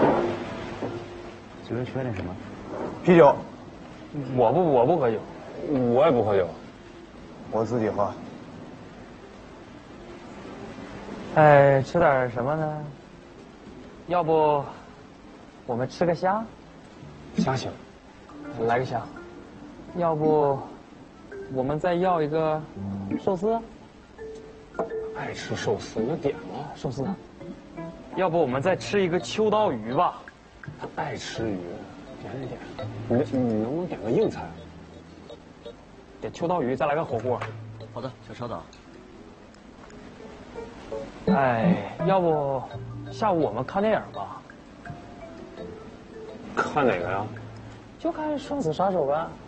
这边缺点什么？ 啤酒， 我不喝酒， 我也不喝酒。 我自己喝。 哎，吃点什么呢？要不我们吃个虾？ 虾行， 来个虾。要不我们再要一个寿司？ 爱吃寿司，那点了寿司。要不我们再吃一个秋刀鱼吧？ 他爱吃鱼，点。你能不能点个硬菜？ 点秋刀鱼，再来个火锅。 好的，小稍等。 哎，要不下午我们看电影吧？ 看哪个呀？ 就看《双子杀手》吧。